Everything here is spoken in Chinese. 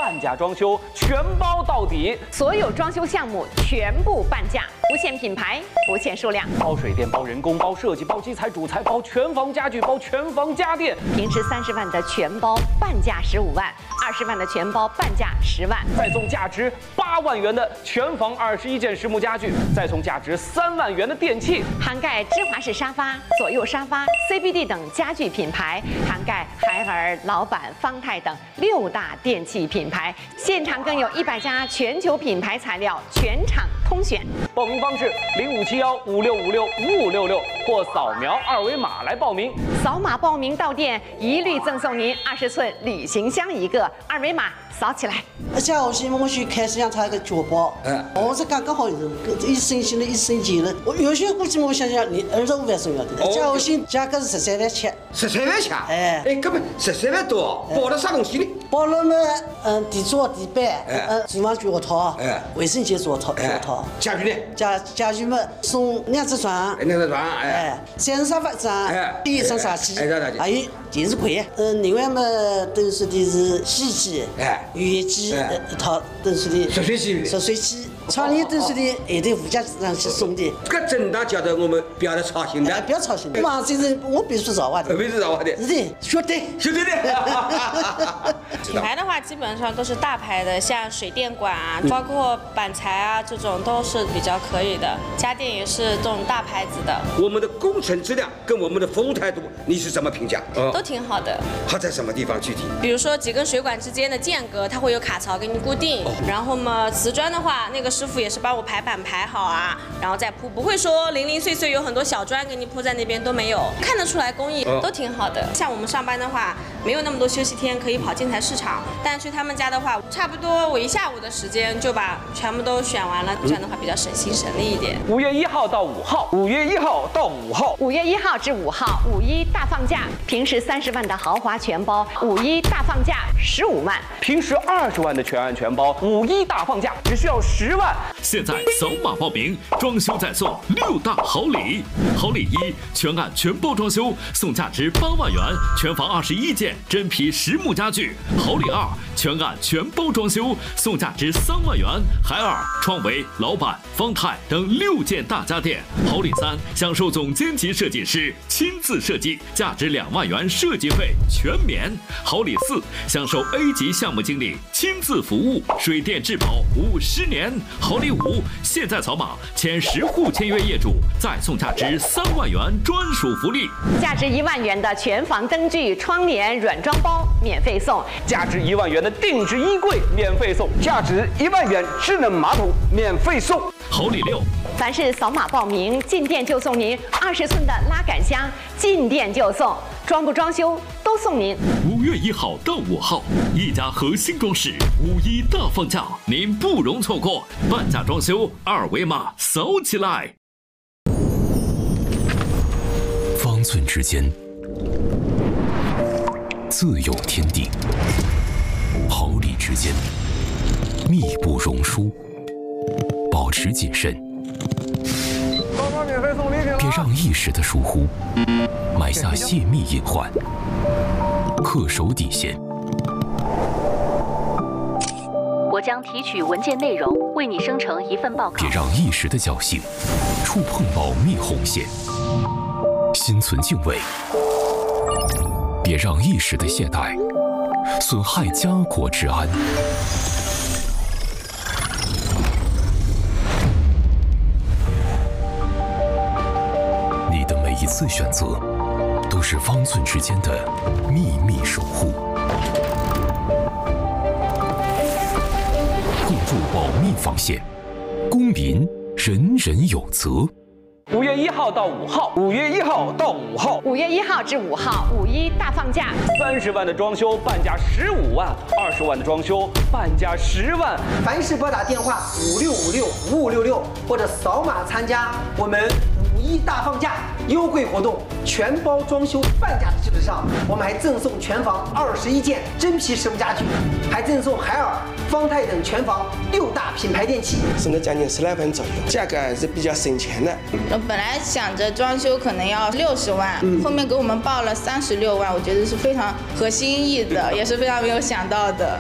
半价装修，全包到底， 所有装修项目全部半价，不限品牌，不限数量， 包水电、包人工、包设计、包基材、主材、包全房家具、包全房家电。 平时30万的全包半价15万，20万的全包半价10万， 再送价值8万元的全房21件实木家具，再送价值3万元的电器， 涵盖芝华士沙发、左右沙发、CBD 等家具品牌，涵盖海尔、老板、方太等6大电器品牌，现场更有100家全球品牌材料，全场通选。 报名方式057156565566或扫描2维码来报名。 扫码报名到店，一律赠送您20寸旅行箱1个，2维码扫起来。 下午我去开始让他一个脚包，我是刚好一升新了1升级了，我有些估计我想想，你25万送要的，下午价格是13万7。 13万7？哎，根本13万多，包了啥东西呢？ 包了嘛，地桌、地板，厨房脚套，卫生间脚套， 家具呢？ 家具嘛，送2只床 ，2只床， 3人沙发张，1张茶几，还有电视柜，另外嘛，都是的是洗衣机，浴液机一套，都是的热水器， 床帘都是的，还得附加上去送的。 这正大叫的我们不要再操心的， 不要操心。嘛，这是我必须造化的， 必须造化的， 是的，绝对的。 品牌的话，基本上都是大牌的，像水电管啊，包括板材啊，这种都是比较可以的。家电也是这种大牌子的。 我们的工程质量跟我们的服务态度，你是怎么评价？ 都挺好的。 好在什么地方具体？ 比如说几根水管之间的间隔，它会有卡槽给你固定。然后嘛，瓷砖的话，那个师傅也是帮我排板排好啊，然后再铺，不会说零零碎碎有很多小砖给你铺在那边都没有，看得出来工艺都挺好的。像我们上班的话，没有那么多休息天可以跑建材市场，但去他们家的话，差不多我1下午的时间就把全部都选完了，这样的话比较省心省力一点。 5月1号到5号，5月1号到5号 ，5月1号至5号，5·1大放价，平时30万的豪华全包，5·1大放价15万， 平时20万的全案全包，5·1大放价只需要10万。 现在扫码报名，装修再送6大好礼。好礼1，全案全包装修，送价值8万元，全房21件真皮实木家具。好礼2，全案全包装修，送价值3万元，海尔、创维、老板、方太等6件大家电。好礼3，享受总监级设计师亲自设计，价值2万元设计费全免。好礼4，享受 A 级项目经理亲自服务，水电质保50年。好礼5，现在扫码前10户签约业主再送价值3万元专属福利， 价值1万元的全房灯具、窗帘软装包免费送， 价值1万元的定制衣柜免费送，价值1万元智能马桶免费送。 好礼6， 凡是扫码报名，进店就送您20寸的拉杆箱，进店就送，装不装修都送您。 5月1号到5号，一家核心装饰5·1大放价，您不容错过，半价装修，2维码扫起来。 方寸之间，自有天地；毫厘之间，密不容疏。保持谨慎，别让一时的疏忽埋下泄密隐患，恪守底线。 我将提取文件内容，为你生成一份报告。 别让一时的侥幸触碰保密红线，心存敬畏。别让一时的懈怠损害家国治安。你的每一次选择，都是方寸之间的秘密守护。步入保密防线，公民人人有责。 5月1号到5号，5月1号到5号 ，5月1号至5号，5·1大放价 ，30万的装修半价15万，20万的装修半价10万。 凡是拨打电话56565566或者扫码参加我们5·1大放价优惠活动，全包装修半价的基础上，我们还赠送全房21件真皮实木家具，还赠送海尔、方太等全房6大品牌电器， 省了将近10来万左右，价格还是比较省钱的。 我本来想着装修可能要60万，后面给我们报了36万，我觉得是非常合心意的，也是非常没有想到的。